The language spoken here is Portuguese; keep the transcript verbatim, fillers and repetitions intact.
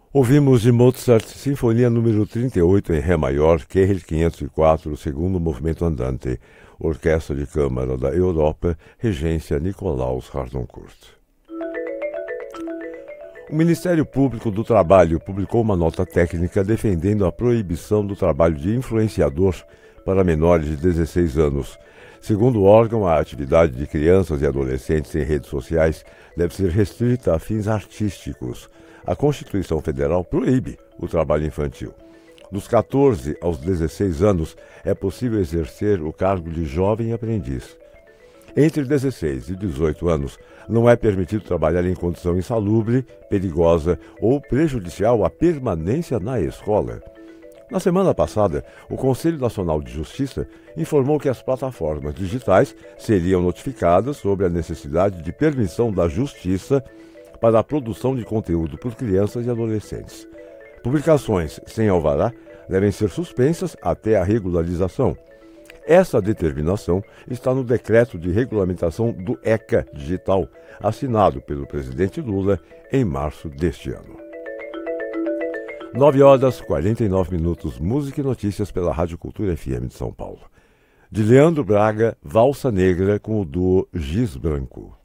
Ouvimos de Mozart, Sinfonia número trinta e oito em Ré maior, K quinhentos e quatro, segundo movimento andante, Orquestra de Câmara da Europa, regência Nicolaus Harnoncourt. O Ministério Público do Trabalho publicou uma nota técnica defendendo a proibição do trabalho de influenciador para menores de dezesseis anos. Segundo o órgão, a atividade de crianças e adolescentes em redes sociais deve ser restrita a fins artísticos. A Constituição Federal proíbe o trabalho infantil. Dos catorze aos dezesseis anos, é possível exercer o cargo de jovem aprendiz. Entre dezesseis e dezoito anos, não é permitido trabalhar em condição insalubre, perigosa ou prejudicial à permanência na escola. Na semana passada, o Conselho Nacional de Justiça informou que as plataformas digitais seriam notificadas sobre a necessidade de permissão da Justiça para a produção de conteúdo por crianças e adolescentes. Publicações sem alvará devem ser suspensas até a regularização. Essa determinação está no decreto de regulamentação do ECA Digital, assinado pelo presidente Lula em março deste ano. nove horas e quarenta e nove minutos, música e notícias pela Rádio Cultura F M de São Paulo. De Leandro Braga, Valsa Negra com o duo Giz Branco.